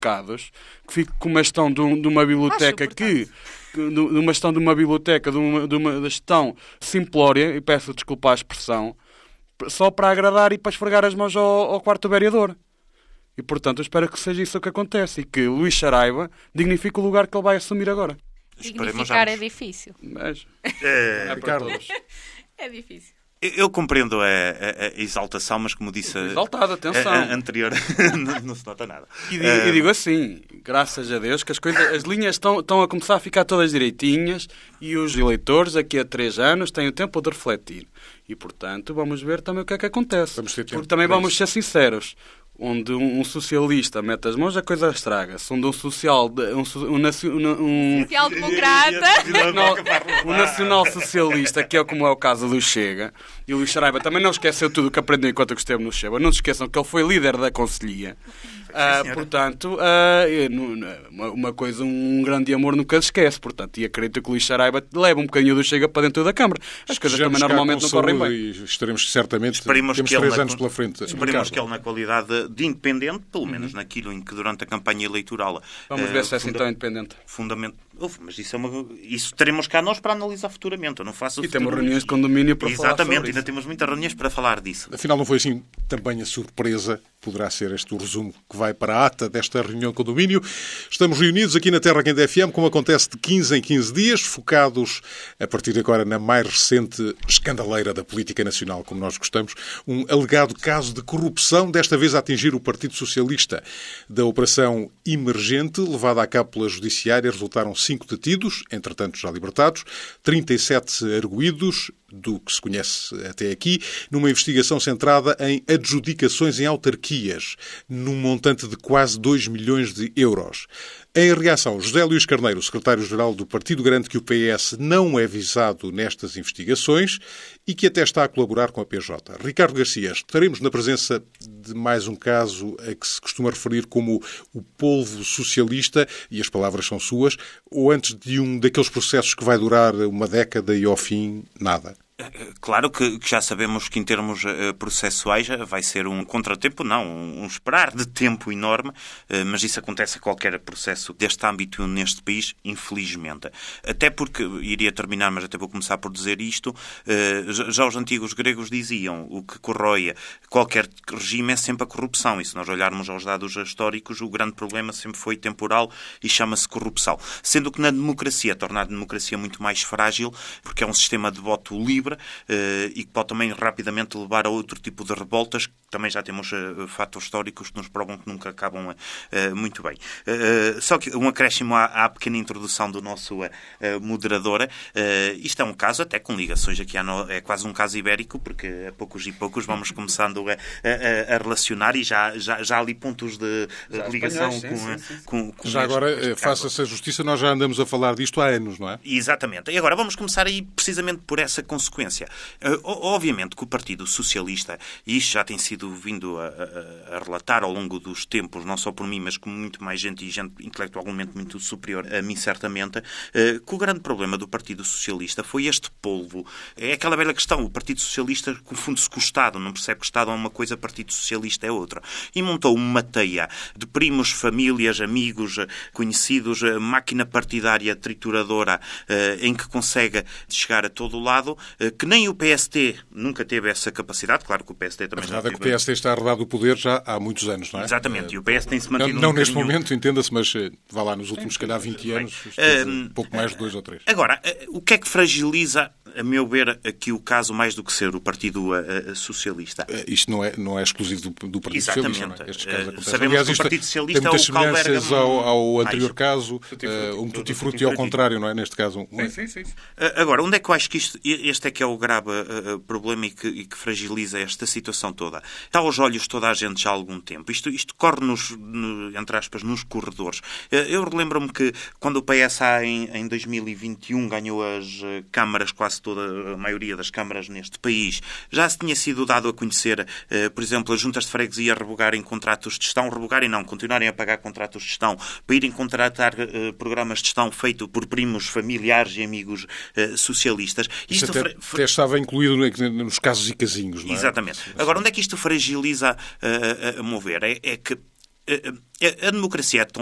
pecados, que fique com uma gestão de uma biblioteca de uma gestão de uma biblioteca, de uma gestão simplória, e peço desculpa a expressão, só para agradar e para esfregar as mãos ao quarto vereador. E, portanto, eu espero que seja isso que acontece e que Luís Saraiva dignifique o lugar que ele vai assumir agora. Dignificar é difícil. Mas Carlos. É difícil. Eu compreendo a exaltação, mas como disse exaltado, atenção. Anterior, não se nota nada. E digo assim, graças a Deus, que as linhas estão a começar a ficar todas direitinhas e os eleitores, daqui a 3 anos, têm o tempo de refletir. E, portanto, vamos ver também o que é que acontece. Porque também vamos ser sinceros. Onde um socialista mete as mãos, a coisa estraga-se. Onde um social-democrata, um nacional-socialista, que é como é o caso do Chega, e o Luís Saraiva também não esqueceu tudo o que aprendeu enquanto esteve no Chega. Não se esqueçam que ele foi líder da Conselhia. Portanto, uma coisa, um grande amor nunca se esquece. Portanto, e acredito que o Luís Saraiva leva um bocadinho do Chega para dentro da Câmara. As coisas também normalmente não correm bem. E estaremos certamente, temos 3 anos pela frente. Esperemos que ele, na qualidade de independente, pelo menos naquilo em que durante a campanha eleitoral... Vamos ver se é assim tão independente. Mas isso teremos cá nós para analisar futuramente. Eu não faço e temos reuniões de condomínio para falar sobre isso. Exatamente, ainda temos muitas reuniões para falar disso. Afinal, não foi assim também a surpresa. Poderá ser este o resumo que vai para a ata desta reunião de condomínio. Estamos reunidos aqui na Terra Quente FM, como acontece de 15 em 15 dias, focados a partir de agora na mais recente escandaleira da política nacional, como nós gostamos, um alegado caso de corrupção, desta vez a atingir o Partido Socialista. Da operação Emergente, levada a cabo pela Judiciária, resultaram 5 detidos, entretanto já libertados, 37 arguídos, do que se conhece até aqui, numa investigação centrada em adjudicações em autarquias, num montante de quase 2 milhões de euros. Em reação, José Luís Carneiro, secretário-geral do partido, garante que o PS não é visado nestas investigações e que até está a colaborar com a PJ. Ricardo Garcia, estaremos na presença de mais um caso a que se costuma referir como o polvo socialista, e as palavras são suas, ou antes de um daqueles processos que vai durar uma década e ao fim nada? Claro que já sabemos que em termos processuais vai ser um contratempo, não, um esperar de tempo enorme, mas isso acontece a qualquer processo deste âmbito neste país, infelizmente. Até porque, iria terminar, mas até vou começar por dizer isto, já os antigos gregos diziam o que corrói qualquer regime é sempre a corrupção, e se nós olharmos aos dados históricos, o grande problema sempre foi temporal e chama-se corrupção. Sendo que na democracia, torna a democracia muito mais frágil, porque é um sistema de voto livre, e que pode também rapidamente levar a outro tipo de revoltas, que também já temos fatos históricos que nos provam que nunca acabam muito bem. Só que um acréscimo à pequena introdução do nosso moderador, isto é um caso até com ligações aqui, é quase um caso ibérico, porque a poucos e poucos vamos começando a relacionar e já há ali pontos de ligação com já agora, faça-se a justiça, nós já andamos a falar disto há anos, não é? Exatamente. E agora vamos começar aí precisamente por essa consequência. Obviamente que o Partido Socialista, e isto já tem sido vindo a relatar ao longo dos tempos, não só por mim, mas com muito mais gente, e gente intelectualmente muito superior a mim, certamente, que o grande problema do Partido Socialista foi este polvo. É aquela velha questão, o Partido Socialista confunde-se com o Estado, não percebe que o Estado é uma coisa, o Partido Socialista é outra. E montou uma teia de primos, famílias, amigos, conhecidos, máquina partidária trituradora, em que consegue chegar a todo o lado, que nem o PST nunca teve essa capacidade. Claro que o PST também já teve. A verdade é que o PST está arredado do poder já há muitos anos, não é? Exatamente. E o PS tem-se mantido não neste momento, entenda-se, mas vá lá nos últimos, se calhar, 20 anos, pouco mais de 2 ou 3. Agora, o que é que fragiliza, a meu ver, aqui o caso mais do que ser o Partido Socialista? Isto não é exclusivo do Partido Socialista, não é? Estes casos acontecem. Sabemos que o Partido Socialista tem muitas semelhanças ao anterior mais. Caso, um tutti-frutti ao contrário, não é? Neste caso. Sim. Agora, onde é que eu acho que este é que é o grave problema e que fragiliza esta situação toda? Está aos olhos toda a gente já há algum tempo. Isto corre entre aspas, nos corredores. Eu relembro-me que quando o PSA em 2021 ganhou as câmaras, quase toda a maioria das câmaras neste país, já se tinha sido dado a conhecer, por exemplo, as juntas de freguesia revogarem contratos de gestão, continuarem a pagar contratos de gestão, para irem contratar programas de gestão feito por primos, familiares e amigos socialistas. Isto até estava incluído nos casos e casinhos, não é? Exatamente. Agora, onde é que isto fragiliza, a meu ver? É que A democracia é tão